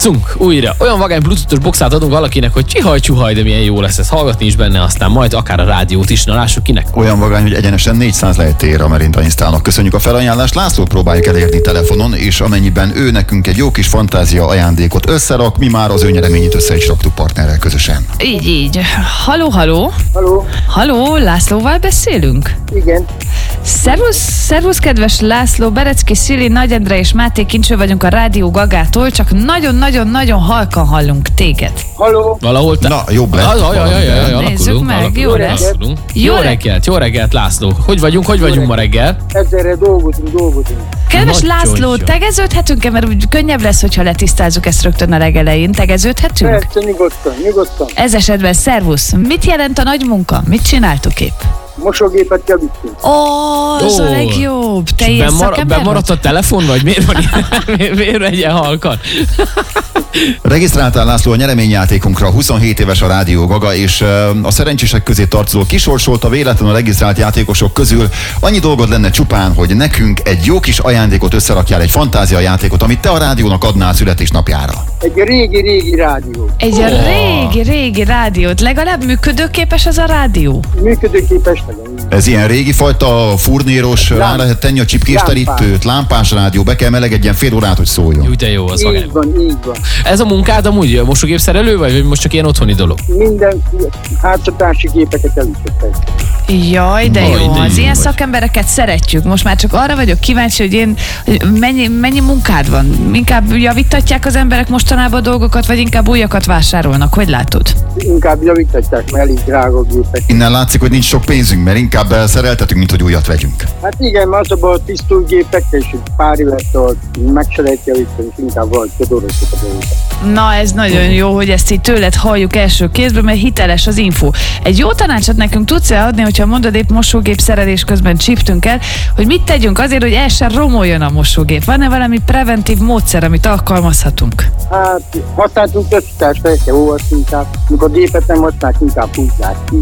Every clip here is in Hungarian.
Játszunk újra. Olyan vagány bluetoothos boxát adunk valakinek, hogy csihaj-csuhaj, de milyen jó lesz ez. Hallgatni is benne, aztán majd akár a rádiót is. Na lássuk kinek. Olyan vagány, hogy egyenesen 400 lehet ér a Melinda Instának. Köszönjük a felajánlást. Lászlót próbáljuk elérni telefonon, és amennyiben ő nekünk egy jó kis fantázia ajándékot összerak, mi már az ő nyereményét össze is raktuk partnerrel közösen. Így. Halló. Halló, Lászlóval beszélünk? Igen. Szervusz, kedves László, Berecki, Szili, Nagy Endre és Máté Kincső vagyunk a Rádió Gagától, csak nagyon-nagyon-nagyon halkan hallunk téged. Halló. Valahol Na, jobb lett. Nézzük meg, jó lesz. Jó reggelt, László. Hogy vagyunk ma reggel? Ezerre dolgozunk. Kedves Nagyon László, jó. tegeződhetünk-e, mert úgy könnyebb lesz, hogyha letisztázzuk ezt rögtön a legelején. Tegeződhetünk? Persze, nyugodtan. Ez esetben szervusz. Mit jelent a nagy munka? Mit csináltok épp? Mosógépet javítünk. Az a legjobb. Te ilyen szakember Bemaradt a telefon, vagy miért van miért egyen halkan? Regisztráltál, László, a nyereményjátékunkra. 27 éves a Rádió Gaga, és a szerencsések közé tartozó kisorsolt a véletlenül regisztrált játékosok közül. Annyi dolgod lenne csupán, hogy nekünk egy jó kis ajándékot összerakjál, egy fantázia játékot, amit te a rádiónak adnál születésnapjára. Egy régi rádió. Egy régi rádiót. Legalább működőképes az a rádió? Működőképes legyen. Ez ilyen régi fajta furnéros, rá lehet tenni a csipkéstelítőt, lámpás rádió, be kell melegedjen fél órát, hogy szóljon. Úgy de jó az vagány. Így van. Ez a munkád amúgy a mosógépszerelő, vagy most csak ilyen otthoni dolog? Minden háztartási gépeket elütöttek. Jaj, de jó. de Az jó ilyen vagy. szakembereket szeretjük. Most már csak arra vagyok kíváncsi, hogy mennyi munkád van. Inkább javítatják az emberek mostanában a dolgokat, vagy inkább újakat vásárolnak? Hogy látod? Inkább javítatják, mert elég drága gépek. Innen látszik, hogy nincs sok pénzünk, mert inkább szereltetünk, mint hogy újat vegyünk. Hát igen, mert azokban a tisztult gépek, és pár évettől meg se lehet javítani, és inkább valahogy tudorosok a dolgokat. Na, ez nagyon jó, hogy ezt így tőled halljuk első kézből, mert hiteles az info. Egy jó tanácsot nekünk tudsz-e adni, hogyha mondod épp mosógép szerelés közben csíptünk el, hogy mit tegyünk azért, hogy el sem romoljon a mosógép? Van-e valami preventív módszer, amit alkalmazhatunk? Hát használtunk összítást, fel kell olvasni inkább. Mikor a gépet nem használják, inkább húzzák ki.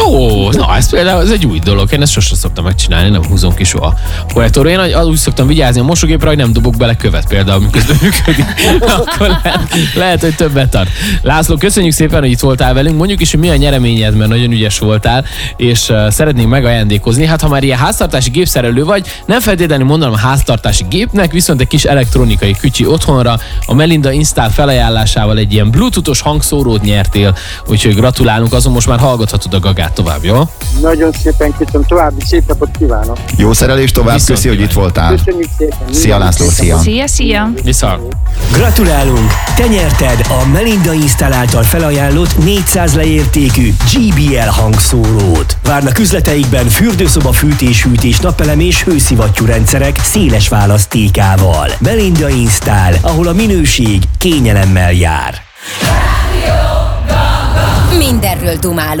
Na ez például ez egy új dolog, én ezt sosem szoktam megcsinálni, nem húzom ki soha a korrektorra. Én úgy szoktam vigyázni a mosógépre, hogy nem dobok bele követ például, miközben működik. Akkor lehet, hogy többet tart. László, köszönjük szépen, hogy itt voltál velünk. Mondjuk is, hogy mi a nyereményed, mert nagyon ügyes voltál, és szeretnénk megajándékozni. Hát ha már ilyen háztartási gépszerelő vagy, nem feltétlenül mondanom a háztartási gépnek, viszont egy kis elektronikai kücsi otthonra. A Melinda Install felajánlásával egy ilyen bluetoothos hangszórót nyertél, úgyhogy gratulálunk, azon most már hallgathatod a Gagát tovább, jó? Nagyon szépen köszönöm, további szép napot kívánok. Jó szerelés tovább, Viszont köszi, hogy itt voltál. Köszönjük szépen. Szia, László, szia. Szia! Viszont. Gratulálunk! Te nyerted a Melinda Install által felajánlott 400 leértékű JBL hangszórót. Várnak üzleteikben fürdőszoba fűtés-hűtés, napelem és hőszivattyú rendszerek széles választékával. Melinda Install, ahol a minőség kényelemmel jár. Mindenről dumálunk.